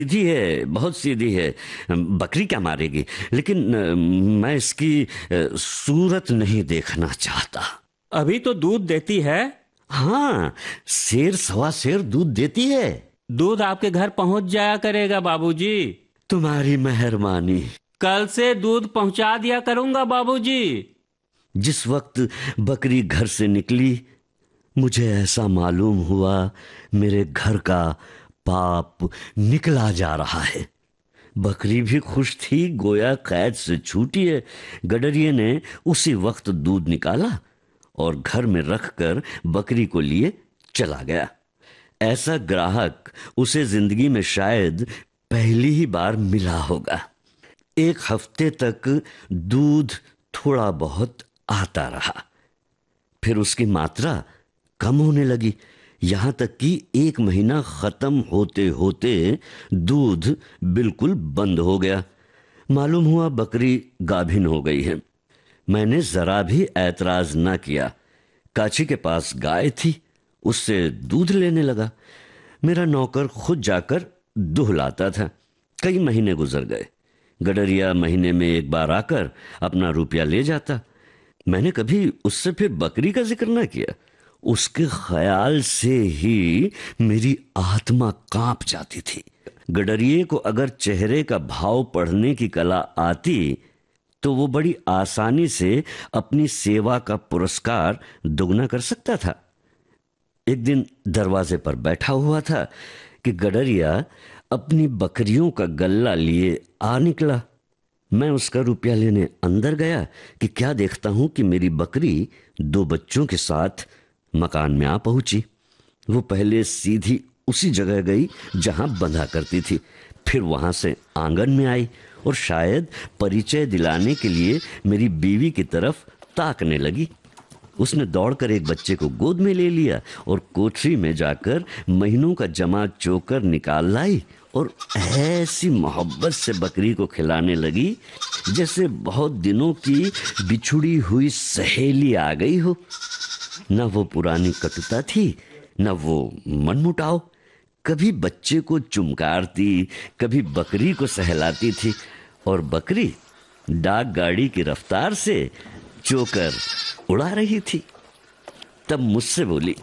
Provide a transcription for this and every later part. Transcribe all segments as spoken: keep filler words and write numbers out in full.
सीधी है, बहुत सीधी है। बकरी क्या मारेगी, लेकिन अ, मैं इसकी अ, सूरत नहीं देखना चाहता। अभी तो दूध देती है। हाँ, शेर सवा शेर दूध देती है। दूध आपके घर पहुंच जाया करेगा बाबूजी। तुम्हारी मेहरबानी। कल से दूध पहुंचा दिया करूंगा बाबूजी। जिस वक्त बकरी घर से निकली, मुझे ऐसा मालूम हुआ मेरे घर का पाप निकला जा रहा है। बकरी भी खुश थी, गोया कैद से छूटी है। गडरिये ने उसी वक्त दूध निकाला और घर में रखकर बकरी को लिए चला गया। ऐसा ग्राहक उसे जिंदगी में शायद पहली ही बार मिला होगा। एक हफ्ते तक दूध थोड़ा बहुत आता रहा, फिर उसकी मात्रा कम होने लगी, यहां तक कि एक महीना खत्म होते होते दूध बिल्कुल बंद हो गया। मालूम हुआ बकरी गाभिन हो गई है। मैंने जरा भी ऐतराज न किया। काची के पास गाय थी, उससे दूध लेने लगा। मेरा नौकर खुद जाकर दूध लाता था। कई महीने गुजर गए। गडरिया महीने में एक बार आकर अपना रुपया ले जाता। मैंने कभी उससे फिर बकरी का जिक्र न किया। उसके ख्याल से ही मेरी आत्मा कांप जाती थी। गडरिये को अगर चेहरे का भाव पढ़ने की कला आती तो वो बड़ी आसानी से अपनी सेवा का पुरस्कार दुगना कर सकता था। एक दिन दरवाजे पर बैठा हुआ था कि गडरिया अपनी बकरियों का गल्ला लिए आ निकला। मैं उसका रुपया लेने अंदर गया कि क्या देखता हूं कि मेरी बकरी दो बच्चों के साथ मकान में आ पहुंची। वो पहले सीधी उसी जगह गई जहां बंधा करती थी, फिर वहां से आंगन में आई और शायद परिचय दिलाने के लिए मेरी बीवी की तरफ ताकने लगी। उसने दौड़कर एक बच्चे को गोद में ले लिया और कोठरी में जाकर महीनों का जमा चोकर निकाल लाई और ऐसी मोहब्बत से बकरी को खिलाने लगी जैसे बहुत दिनों की बिछुड़ी हुई सहेली आ गई हो। न वो पुरानी कटुता थी, न वो मनमुटाव। कभी बच्चे को चुमकारती, कभी बकरी को सहलाती थी और बकरी डाक गाड़ी की रफ्तार से चोकर उड़ा रही थी। तब मुझसे बोली,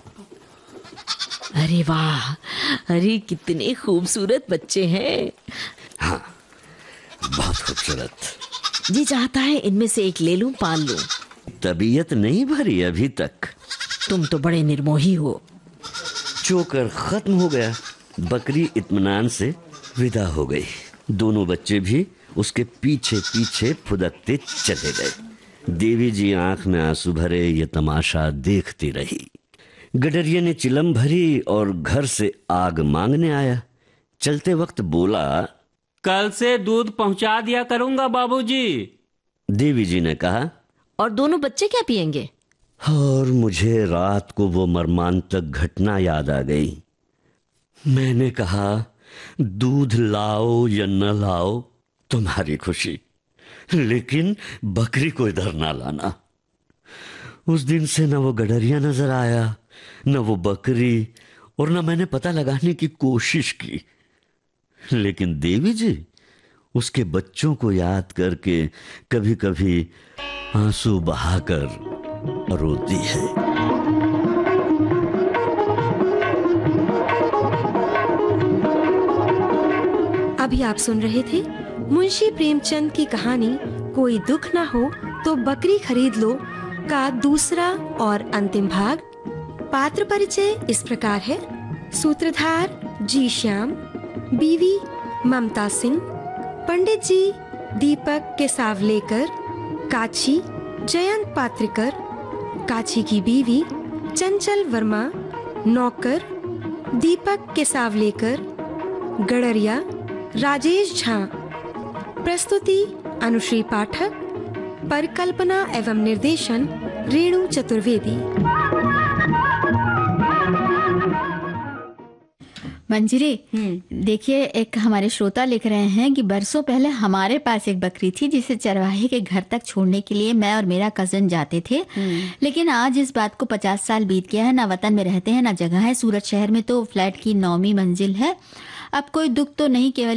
अरे वाह, अरे कितने खूबसूरत बच्चे हैं। हाँ, बहुत खूबसूरत। जी चाहता है इनमें से एक ले लूं, पाल लूं। तबीयत नहीं भरी अभी तक। तुम तो बड़े निर्मोही हो। चोकर खत्म हो गया। बकरी इत्मीनान से विदा हो गई। दोनों बच्चे भी उसके पीछे पीछे फुदकते चले गए। देवी जी आंख में आंसू भरे ये तमाशा देखती रही। गडरिये ने चिलम भरी और घर से आग मांगने आया। चलते वक्त बोला, कल से दूध पहुंचा दिया करूंगा बाबूजी। देवी जी ने कहा, और दोनों बच्चे क्या पिएंगे? और मुझे रात को वो मर्मांतक घटना याद आ गई। मैंने कहा, दूध लाओ या न लाओ तुम्हारी खुशी, लेकिन बकरी को इधर ना लाना। उस दिन से न वो गडरिया नजर आया, न वो बकरी, और न मैंने पता लगाने की कोशिश की। लेकिन देवी जी उसके बच्चों को याद करके कभी कभी आंसू बहाकर रोती है। अभी आप सुन रहे थे मुंशी प्रेमचंद की कहानी कोई दुख ना हो तो बकरी खरीद लो का दूसरा और अंतिम भाग। पात्र परिचय इस प्रकार है। सूत्रधार जी श्याम, बीवी ममता सिंह, पंडित जी दीपक केसावलेकर, काची जयंत पात्रिकर, काची की बीवी चंचल वर्मा, नौकर दीपक केसावलेकर, गडरिया राजेश झा। प्रस्तुति अनुश्री पाठक, परिकल्पना एवं निर्देशन रेणु चतुर्वेदी। मंजरी, देखिए, एक हमारे श्रोता लिख रहे हैं कि बरसों पहले हमारे पास एक बकरी थी जिसे चरवाहे के घर तक छोड़ने के लिए मैं और मेरा कजन जाते थे। लेकिन आज इस बात को पचास साल बीत गया है। ना वतन में रहते हैं, ना जगह है। सूरत शहर में तो फ्लैट की नौवीं मंजिल है। अब कोई दुख तो नहीं, केवल